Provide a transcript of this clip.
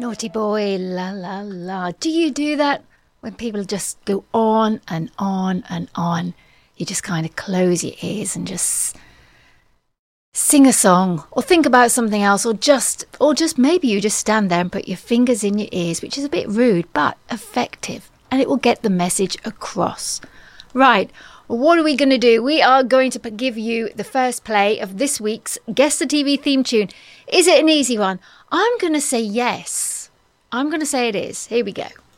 Naughty boy, la la la. Do you do that when people just go on and on and on? You just kind of close your ears and just sing a song or think about something else or just maybe you just stand there and put your fingers in your ears, which is a bit rude but effective, and it will get the message across. Right, what are we going to do? We are going to give you the first play of this week's Guess the TV theme tune. Is it an easy one? I'm going to say yes. I'm going to say it is. Here we go.